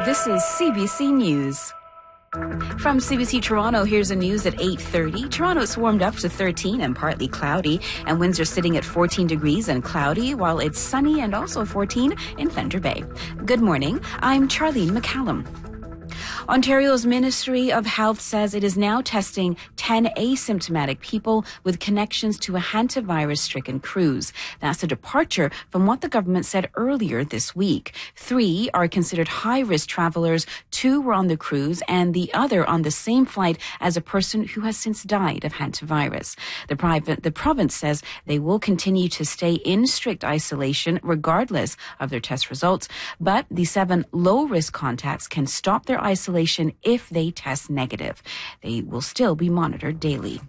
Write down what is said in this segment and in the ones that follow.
This is CBC News. From CBC Toronto, here's the news at 8:30. Toronto is warmed up to 13 and partly cloudy, and winds are sitting at 14 degrees and cloudy, while it's sunny and also 14 in Thunder Bay. Good morning. I'm Charlene McCallum. Ontario's Ministry of Health says it is now testing 10 asymptomatic people with connections to a hantavirus-stricken cruise. That's a departure from what the government said earlier this week. 3 are considered high-risk travelers, 2 were on the cruise, and the other on the same flight as a person who has since died of hantavirus. The province says they will continue to stay in strict isolation regardless of their test results, but the 7 low-risk contacts can stop their isolation if they test negative. They will still be monitored daily.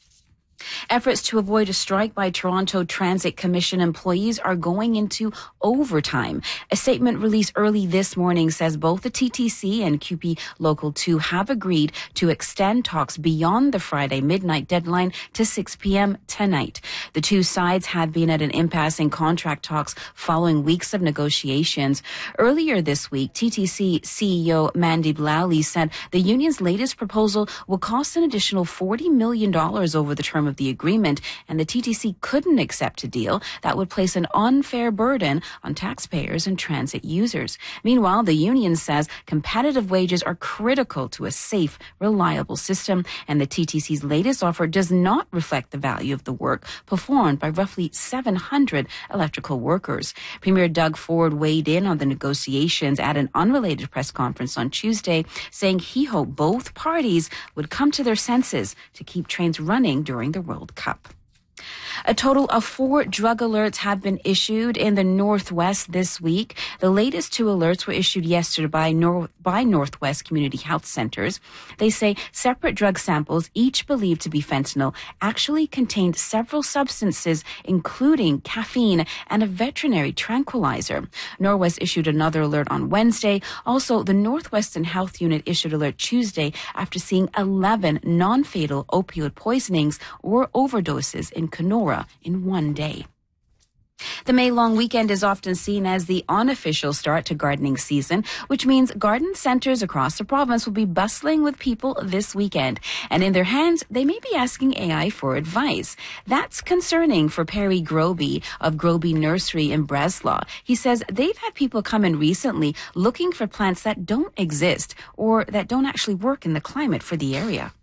Efforts to avoid a strike by Toronto Transit Commission employees are going into overtime. A statement released early this morning says both the TTC and QP Local 2 have agreed to extend talks beyond the Friday midnight deadline to 6 p.m. tonight. The two sides had been at an impasse in contract talks following weeks of negotiations. Earlier this week, TTC CEO Mandeep Lally said the union's latest proposal will cost an additional $40 million over the term of the agreement, and the TTC couldn't accept a deal that would place an unfair burden on taxpayers and transit users. Meanwhile, the union says competitive wages are critical to a safe, reliable system, and the TTC's latest offer does not reflect the value of the work performed by roughly 700 electrical workers. Premier Doug Ford weighed in on the negotiations at an unrelated press conference on Tuesday, saying he hoped both parties would come to their senses to keep trains running during the World Cup. A total of 4 drug alerts have been issued in the Northwest this week. The latest 2 alerts were issued yesterday by Northwest Community Health Centers. They say separate drug samples, each believed to be fentanyl, actually contained several substances, including caffeine and a veterinary tranquilizer. Norwest issued another alert on Wednesday. Also, the Northwestern Health Unit issued alert Tuesday after seeing 11 non-fatal opioid poisonings or overdoses in Kenora in one day. The May long weekend is often seen as the unofficial start to gardening season, which means garden centres across the province will be bustling with people this weekend. And in their hands, they may be asking AI for advice. That's concerning for Perry Groby of Groby Nursery in Breslau. He says they've had people come in recently looking for plants that don't exist or that don't actually work in the climate for the area.